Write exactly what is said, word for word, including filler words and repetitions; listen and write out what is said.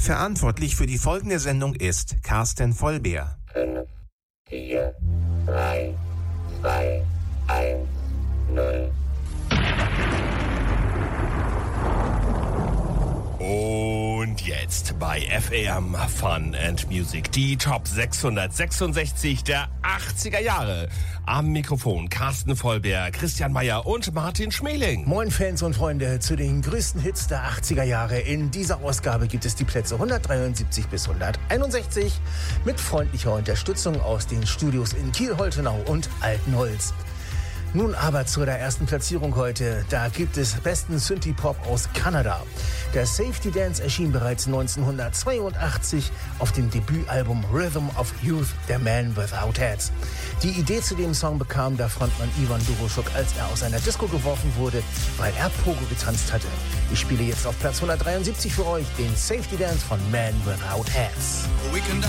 Verantwortlich für die folgende Sendung ist Carsten Vollbeer. fünf, vier, drei, zwei, eins, null. Und jetzt bei F A M Fun and Music die Top sechshundertsechsundsechzig der achtziger Jahre. Am Mikrofon Carsten Vollbeer, Christian Meyer und Martin Schmeling. Moin Fans und Freunde zu den größten Hits der achtziger Jahre. In dieser Ausgabe gibt es die Plätze hundertdreiundsiebzig bis hunderteinundsechzig mit freundlicher Unterstützung aus den Studios in Kiel-Holtenau und Altenholz. Nun aber zu der ersten Platzierung heute. Da gibt es besten Synthie-Pop aus Kanada. Der Safety Dance erschien bereits neunzehnhundertzweiundachtzig auf dem Debütalbum Rhythm of Youth, The Man Without Hats. Die Idee zu dem Song bekam der Frontmann Ivan Doroschuk, als er aus einer Disco geworfen wurde, weil er Pogo getanzt hatte. Ich spiele jetzt auf Platz hundertdreiundsiebzig für euch den Safety Dance von Man Without Hats.